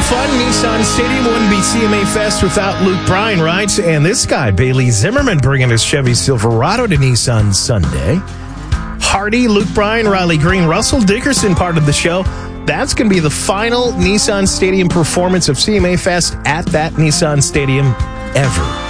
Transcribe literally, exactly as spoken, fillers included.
fun. Nissan Stadium wouldn't be C M A Fest without Luke Bryan, right? And this guy, Bailey Zimmerman, bringing his Chevy Silverado to Nissan Sunday. Hardy, Luke Bryan, Riley Green, Russell Dickerson, part of the show. That's going to be the final Nissan Stadium performance of C M A Fest at that Nissan Stadium ever.